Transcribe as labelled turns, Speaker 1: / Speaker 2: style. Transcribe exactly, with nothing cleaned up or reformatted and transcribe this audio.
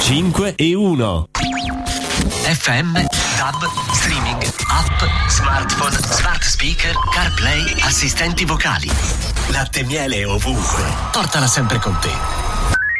Speaker 1: cinque e uno.
Speaker 2: F M, DAB, streaming, app, smartphone, smart speaker, CarPlay, assistenti vocali. Latte e miele ovunque. Portala sempre con te.